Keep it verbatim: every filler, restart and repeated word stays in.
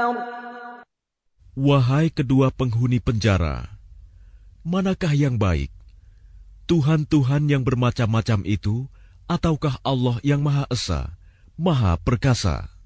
Wahai kedua penghuni penjara, manakah yang baik? Tuhan-Tuhan yang bermacam-macam itu, ataukah Allah yang Maha Esa, Maha Perkasa?